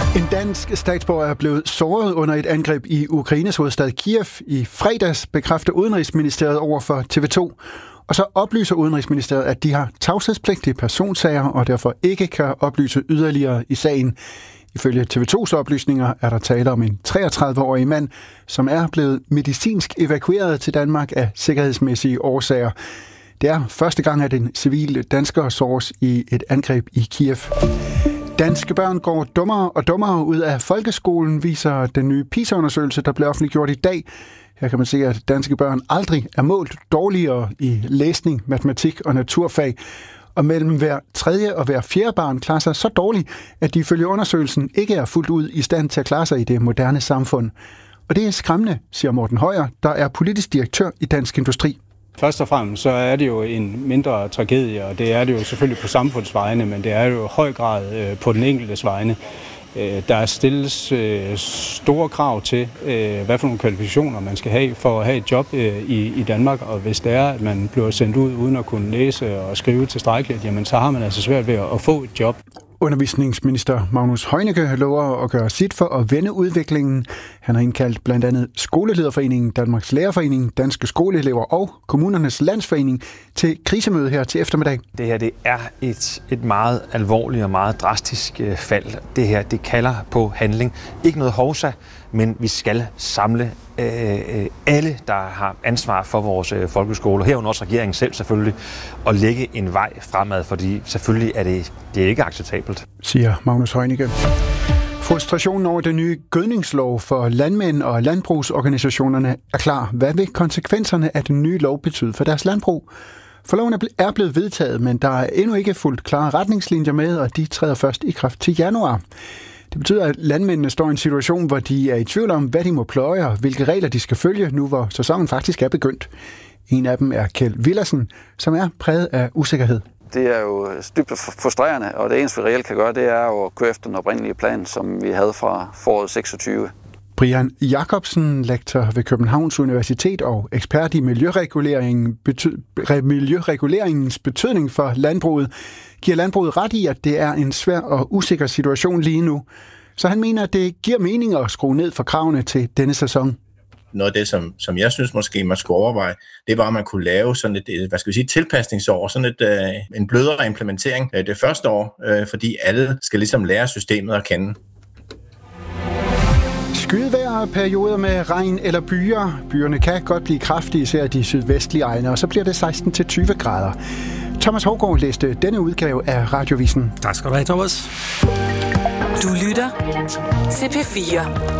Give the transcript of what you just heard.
En dansk statsborger er blevet såret under et angreb i Ukraines hovedstad Kiev i fredags, bekræfter Udenrigsministeriet over for TV2. Og så oplyser Udenrigsministeriet, at de har tavshedspligtige personsager og derfor ikke kan oplyse yderligere i sagen. Ifølge TV2's oplysninger er der tale om en 33-årig mand, som er blevet medicinsk evakueret til Danmark af sikkerhedsmæssige årsager. Det er første gang, at en civil dansker såres i et angreb i Kiev. Danske børn går dummere og dummere ud af folkeskolen, viser den nye PISA-undersøgelse, der blev offentliggjort i dag. Her kan man se, at danske børn aldrig er målt dårligere i læsning, matematik og naturfag. Og mellem hver tredje og hver fjerde barn klarer sig så dårligt, at de ifølge undersøgelsen ikke er fuldt ud i stand til at klare sig i det moderne samfund. Og det er skræmmende, siger Morten Højer, der er politisk direktør i Dansk Industri. Først og fremmest så er det jo en mindre tragedie, og det er det jo selvfølgelig på samfundsvejene, men det er jo i høj grad på den enkeltes vegne. Der stilles store krav til, hvad for nogle kvalifikationer man skal have for at have et job i Danmark, og hvis det er, at man bliver sendt ud uden at kunne læse og skrive tilstrækkeligt, jamen så har man altså svært ved at få et job. Undervisningsminister Magnus Heunicke lover at gøre sit for at vende udviklingen. Han har indkaldt blandt andet Skolelederforeningen, Danmarks Lærerforening, Danske Skoleelever og Kommunernes Landsforening til krisemøde her til eftermiddag. Det her det er et meget alvorligt og meget drastisk fald. Det her det kalder på handling. Ikke noget hovsa, men vi skal samle alle, der har ansvar for vores folkeskole, herunder også regeringen selv selvfølgelig, og lægge en vej fremad, fordi selvfølgelig er det er ikke acceptabelt. Siger Magnus Heunicke. Frustrationen over den nye gødningslov for landmænd og landbrugsorganisationerne er klar. Hvad vil konsekvenserne af den nye lov betyde for deres landbrug? For loven er blevet vedtaget, men der er endnu ikke fuldt klare retningslinjer med, og de træder først i kraft til januar. Det betyder, at landmændene står i en situation, hvor de er i tvivl om, hvad de må pløje og hvilke regler de skal følge, nu hvor sæsonen faktisk er begyndt. En af dem er Kjeld Villersen, som er præget af usikkerhed. Det er jo dybt frustrerende, og det eneste, vi reelt kan gøre, det er jo at køre efter den oprindelige plan, som vi havde fra foråret 26. Brian Jacobsen, lektor ved Københavns Universitet og ekspert i miljøreguleringens betydning for landbruget, giver landbruget ret i, at det er en svær og usikker situation lige nu. Så han mener, at det giver mening at skrue ned for kravene til denne sæson. Noget af det, som jeg synes måske man skulle overveje, det var, at man kunne lave sådan et, tilpasningsår, sådan en blødere implementering det første år, fordi alle skal ligesom lære systemet at kende. Skydevejr, perioder med regn eller byer. Byerne kan godt blive kraftige, især de sydvestlige egne, og så bliver det 16-20 grader. Thomas Hougaard læste denne udgave af Radiovisen. Tak skal du have, Thomas. Du lytter til P4.